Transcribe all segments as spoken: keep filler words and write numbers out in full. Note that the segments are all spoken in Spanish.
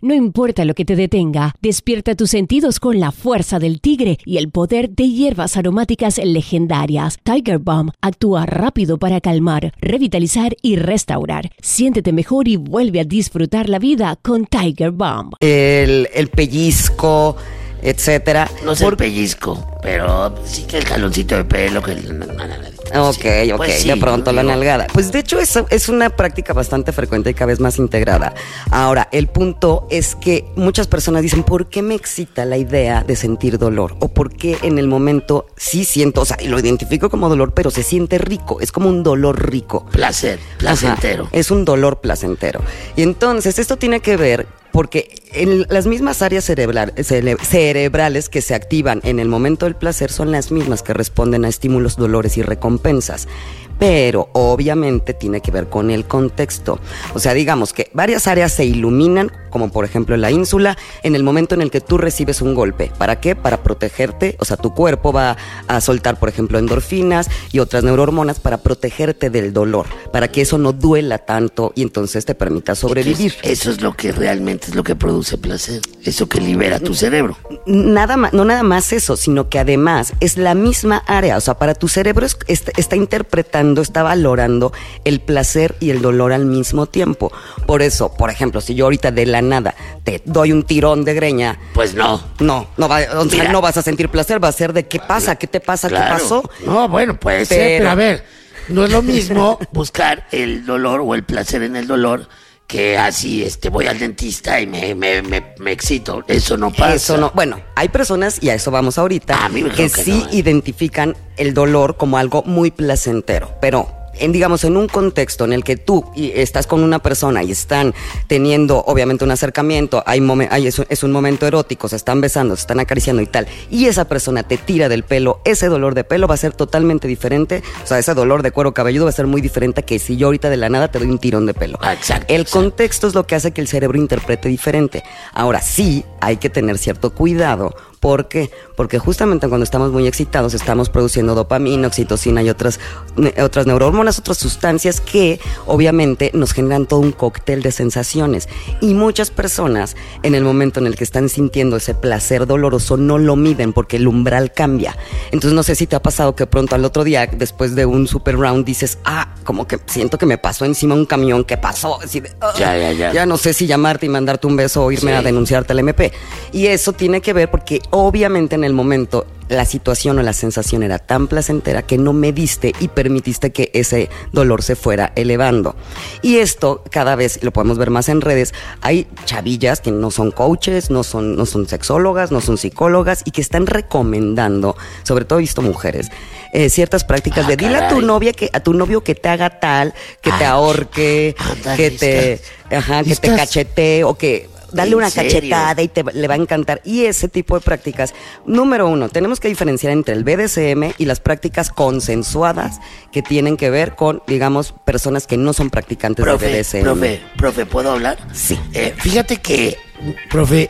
No importa lo que te detenga, despierta tus sentidos con la fuerza del tigre y el poder de hierbas aromáticas legendarias. Tiger Balm actúa rápido para calmar, revitalizar y restaurar. Siéntete mejor y vuelve a disfrutar la vida con Tiger Balm. El, el pellizco, etcétera. No sé el pellizco, pero sí que el jaloncito de pelo, que el... Ok, ok, pues sí, de pronto no, la digo... nalgada. Pues de hecho es, es una práctica bastante frecuente y cada vez más integrada. Ahora, el punto es que muchas personas dicen, ¿por qué me excita la idea de sentir dolor? O ¿por qué en el momento sí siento, o sea, lo identifico como dolor, pero se siente rico? Es como un dolor rico. Placer, placentero. Ajá, es un dolor placentero. Y entonces esto tiene que ver porque en las mismas áreas cerebral, cere, cerebrales que se activan en el momento del placer son las mismas que responden a estímulos, dolores y recompensas. Pero obviamente tiene que ver con el contexto. O sea, digamos que varias áreas se iluminan, como por ejemplo la ínsula, en el momento en el que tú recibes un golpe. ¿Para qué? Para protegerte. O sea, tu cuerpo va a soltar, por ejemplo, endorfinas y otras neurohormonas para protegerte del dolor, para que eso no duela tanto y entonces te permita sobrevivir. Entonces, eso es lo que realmente es lo que produce placer. Eso que libera tu cerebro. Nada más, no nada más eso, sino que además es la misma área. O sea, para tu cerebro es, está, está interpretando, está valorando el placer y el dolor al mismo tiempo. Por eso, por ejemplo, si yo ahorita de la nada te doy un tirón de greña, pues no. No, no, va, o sea, no vas a sentir placer, va a ser de ¿qué pasa? ¿Qué te pasa? Claro. ¿Qué pasó? No, bueno, puede pero... ser, pero a ver, no es lo mismo buscar el dolor o el placer en el dolor que así este voy al dentista y me, me, me, me excito. Eso no pasa. Eso no. Bueno, hay personas, y a eso vamos ahorita, a mí me que, que sí no, ¿eh? identifican el dolor como algo muy placentero, pero en, digamos, en un contexto en el que tú y estás con una persona y están teniendo obviamente un acercamiento, hay, momen, hay es, un, es un momento erótico, se están besando, se están acariciando y tal, y esa persona te tira del pelo, ese dolor de pelo va a ser totalmente diferente. O sea, ese dolor de cuero cabelludo va a ser muy diferente que si yo ahorita de la nada te doy un tirón de pelo. Ah, exacto, el exacto. contexto es lo que hace que el cerebro interprete diferente. Ahora sí hay que tener cierto cuidado. ¿Por qué? Porque justamente cuando estamos muy excitados estamos produciendo dopamina, oxitocina y otras, otras neurohormonas, otras sustancias que obviamente nos generan todo un cóctel de sensaciones. Y muchas personas en el momento en el que están sintiendo ese placer doloroso no lo miden porque el umbral cambia. Entonces no sé si te ha pasado que pronto al otro día, después de un super round, dices, ah, como que siento que me pasó encima un camión, ¿qué pasó? Así de, oh, ya, ya, ya. ya no sé si llamarte y mandarte un beso o irme sí. a denunciarte al M P. Y eso tiene que ver porque obviamente en el momento la situación o la sensación era tan placentera que no mediste y permitiste que ese dolor se fuera elevando. Y esto cada vez lo podemos ver más en redes. Hay chavillas que no son coaches, no son, no son sexólogas, no son psicólogas y que están recomendando, sobre todo he visto mujeres, eh, ciertas prácticas ah, de dile a tu novia que a tu novio que te haga tal, que ah, te ahorque, ah, que te, ajá, que te cachetee o que dale una cachetada y te, le va a encantar. Y ese tipo de prácticas, número uno, tenemos que diferenciar entre el B D S M y las prácticas consensuadas que tienen que ver con, digamos, personas que no son practicantes profe, de B D S M. Profe, profe, ¿puedo hablar? Sí. Eh, fíjate que, profe,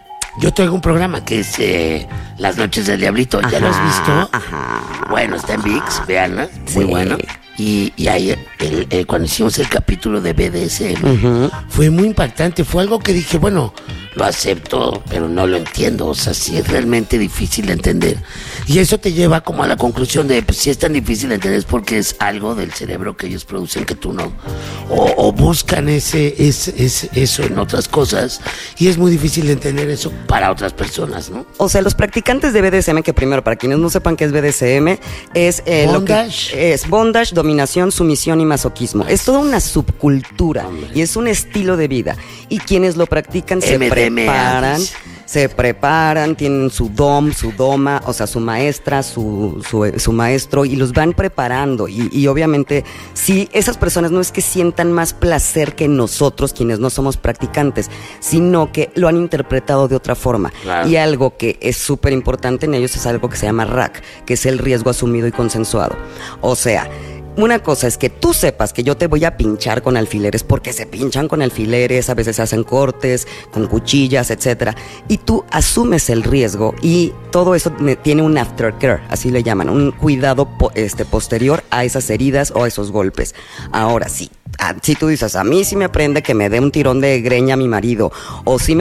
yo tengo un programa que es eh, Las Noches del Diablito. ¿Ya ajá, lo has visto? Ajá. Bueno, está en ViX, véanla, muy sí. bueno. Y, y ahí, el, el, cuando hicimos el capítulo de B D S M, uh-huh. fue muy impactante. Fue algo que dije, bueno, lo acepto, pero no lo entiendo. O sea, sí es realmente difícil de entender. Y eso te lleva como a la conclusión de, pues, si es tan difícil de entender es porque es algo del cerebro que ellos producen que tú no. O, o buscan ese, ese, ese, eso en otras cosas. Y es muy difícil de entender eso para otras personas, ¿no? O sea, los practicantes de B D S M, que primero, para quienes no sepan qué es B D S M, es eh, bondage. Lo que es bondage, dominación, sumisión y masoquismo. Es toda una subcultura y es un estilo de vida. Y quienes lo practican se M D M A. preparan, se preparan, tienen su dom, su doma, o sea, su maestra, su, su, su maestro, y los van preparando. Y, y obviamente, sí, esas personas no es que sientan más placer que nosotros, quienes no somos practicantes, sino que lo han interpretado de otra forma. Claro. Y algo que es súper importante en ellos es algo que se llama R A C, que es el riesgo asumido y consensuado. O sea, una cosa es que tú sepas que yo te voy a pinchar con alfileres, porque se pinchan con alfileres, a veces se hacen cortes con cuchillas, etcétera, y tú asumes el riesgo y todo eso tiene un aftercare, así le llaman, un cuidado este, posterior a esas heridas o a esos golpes. Ahora sí, si tú dices, a mí sí me prende que me dé un tirón de greña a mi marido, o sí me